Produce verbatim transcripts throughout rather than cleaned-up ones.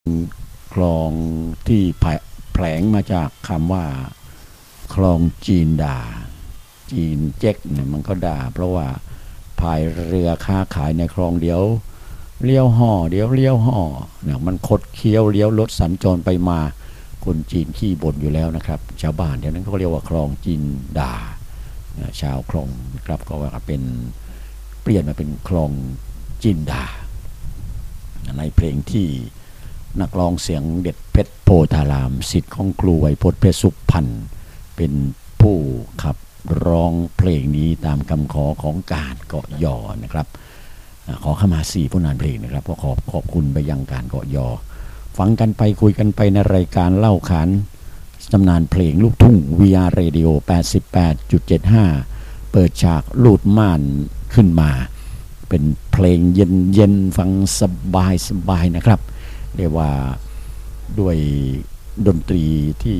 คลองที่แผลงมาจากคำว่าคลองจีนด่าจีนเจ๊กเนี่ยมันก็ด่าเพราะว่าพายเรือค้าขายในคลองเดียวเลี้ยวห่อเดี๋ยวเลี้ยวห่อเนี่ยมันคดเคี้ยวเลี้ยวรถสัญจรไปมาคนจีนขี้บ่นอยู่แล้วนะครับชาวบ้านเดี๋ยวนั้นเขาเรียกว่าคลองจีนด่าชาวคลองนะครับก็ว่าเป็นเปลี่ยนมาเป็นคลองจีนด่าในเพลงที่นักร้องเสียงเด็ดเพชรโพธารามศิษย์ของครูไวยพจน์เพชรสุพรรณเป็นผู้ขับร้องเพลงนี้ตามคำขอของการเกาะยอนะครับขอเข้ามาสี่ผู้นานเพลงนะครับก็ขอบขอบคุณไปยังการเกาะยอฟังกันไปคุยกันไปในรายการเล่าขานตำนานเพลงลูกทุ่ง วี อาร์ Radio แปดสิบแปดจุดเจ็ดห้า เปิดฉากลูดม่านขึ้นมาเป็นเพลงเย็นเย็นฟังสบายสบายนะครับเรียกว่าด้วยดนตรีที่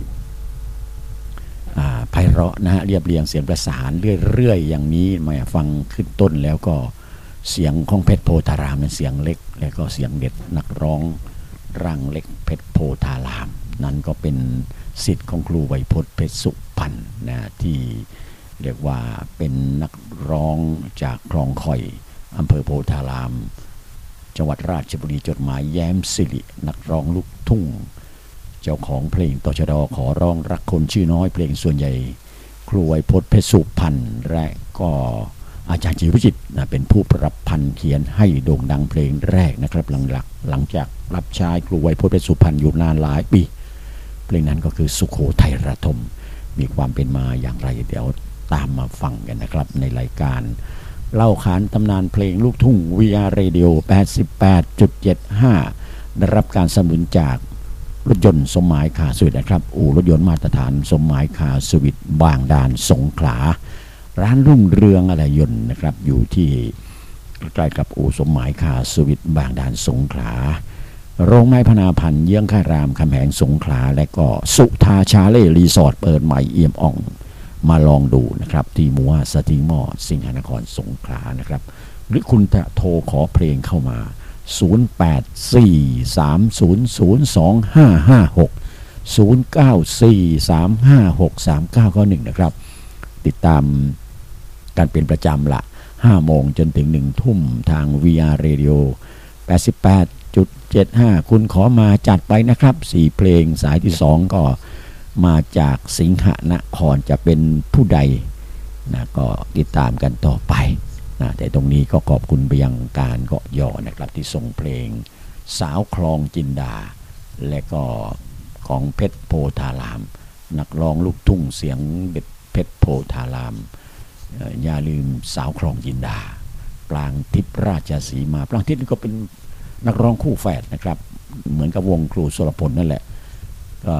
ไพเราะนะฮะเรียบเรียงเสียงประสานเรื่อยๆอย่างนี้มาฟังขึ้นต้นแล้วก็เสียงของเพชรโพธารามเป็นเสียงเล็กแล้วก็เสียงเด็ดนักร้องร่างเล็กเพชรโพธารามนั้นก็เป็นศิษย์ของครูไวยพจน์เพชรสุพรรณนะที่เรียกว่าเป็นนักร้องจากคลองข่อยอำเภอโพธารามจังหวัดราชบุรีจดหมายแย้มสิรินักร้องลูกทุ่งเจ้าของเพลงตชดขอร้องรักคนชื่อน้อยเพลงส่วนใหญ่ครูไวยพจน์เพชรสุพรรณและก็อาจารย์จิรวิจิตรนะเป็นผู้ประพันธ์เขียนให้โด่งดังเพลงแรกนะครับหลังหลักหลังจากรับใช้ครูไวยพจน์เพชรสุพรรณอยู่นานหลายปีเพลงนั้นก็คือสุโขทัยระทมมีความเป็นมาอย่างไรเดี๋ยวตามมาฟังกันนะครับในรายการเล่าขานตำนานเพลงลูกทุ่ง วี อาร์ Radio แปดสิบแปดจุดเจ็ดห้า ได้รับการสนับสนุนจากรถยนต์สมหมายคาร์สวิทนะครับอู่รถยนต์มาตรฐานสมหมายคาร์สวิทบางดานสงขลาร้านรุ่งเรืองอะไรยนต์นะครับอยู่ที่ใกล้กับอู่สมหมายคาร์สวิทบางดานสงขลาโรงไม้พนาพันธ์เยื้องค่ายรามคำแหงสงขลาและก็สุธาชาเล่รีสอร์ทเปิดใหม่เอี่ยมอ่องมาลองดูนะครับที่มัวสติมอสิงหนครสงขลานะครับหรือคุณจะโทรขอเพลงเข้ามาศูนย์ แปด สี่ สาม ศูนย์ ศูนย์ สอง ห้า ห้า หก ศูนย์ เก้า สี่ สาม ห้า หก สาม เก้า เก้า หนึ่งนะครับติดตามการเป็นประจำละห้าโมงจนถึงหนึ่งทุ่มทาง วี อาร์ Radio แปดสิบแปดจุดเจ็ดห้า คุณขอมาจัดไปนะครับสี่เพลงสายที่สองก็มาจากสิงหนครจะเป็นผู้ใดนะก็ติดตามกันต่อไปนะแต่ตรงนี้ก็ขอบคุณไปยังการเกาะยอนะครับที่ส่งเพลงสาวคลองจินดาและก็ของเพชรโพธารามนักร้องลูกทุ่งเสียงเด็ดเพชรโพธารามอย่าลืมสาวคลองจินดาปรางทิพย์ราชสีมาปรางทิพย์ก็เป็นนักร้องคู่แฝดนะครับเหมือนกับวงครูสุรพลนั่นแหละก็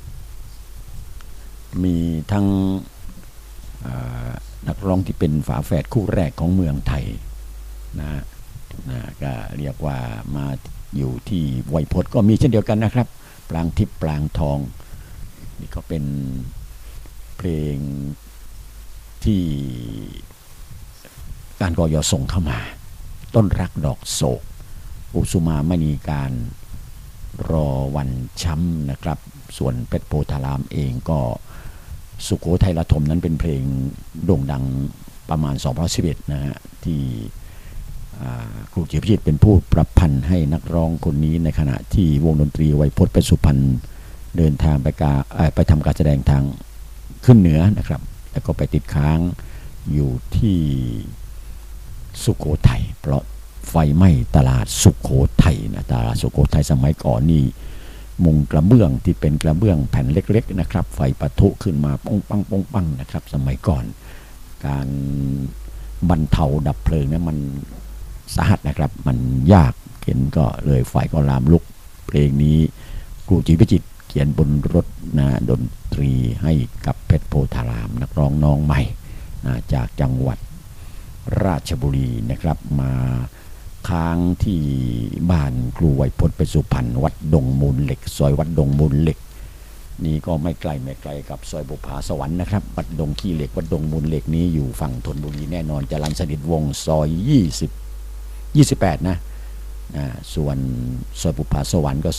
มีทั้งนักร้องที่เป็นฝาแฝดคู่แรกของเมืองไทยนะนะก็เรียกว่ามาอยู่ที่ไวยพจน์ก็มีเช่นเดียวกันนะครับปรางทิพย์ปรางทองนี่ก็เป็นเพลงที่การกยส่งเข้ามาต้นรักดอกโศกอุสุมามณีการรอวันช้ำนะครับส่วนเพชรโพธารามเองก็สุโขทัยระทมนั้นเป็นเพลงโด่งดังประมาณสองพันสิบเอ็ดนะฮะที่ครูจิรวิจิตรเป็นผู้ประพันธ์ให้นักร้องคนนี้ในขณะที่วงดนตรีไวยพจน์เพชรสุพรรณเดินทางไปกาไปทำการแสดงทางขึ้นเหนือนะครับแล้วก็ไปติดค้างอยู่ที่สุโขทัยเพราะไฟไหม้ตลาดสุโขทัยนะตลาดสุโขทัยสมัยก่อนนี่มุงกระเบื้องที่เป็นกระเบื้องแผ่นเล็กๆนะครับไฟปะทุขึ้นมาป้องปังป้องปังนะครับสมัยก่อนการบรรเทาดับเพลิงนั้นมันสาหัสนะครับมันยากเขียนก็เลยไฟก็ลามลุกเพลงนี้ครูจิรวิจิตรเขียนบนรถนะดนตรีให้กับเพชรโพธารามนักร้องน้องใหม่นะจากจังหวัดราชบุรีนะครับมาค้างที่บ้านครูไวยพจน์เพชรสุพรรณวัดดงมูลเหล็กซอยวัดดงมูลเหล็กนี่ก็ไม่ไกลไม่ไกลกับซอยบุพาสวรรค์นะครับวัดดงขี้เหล็กวัดดงมูลเหล็กนี้อยู่ฝั่งธนบุรีแน่นอนจรัญสนิทวงศ์ซอยยี่สิบ ยี่สิบแปดนะส่วนซอยบุปผาสวรรค์ก็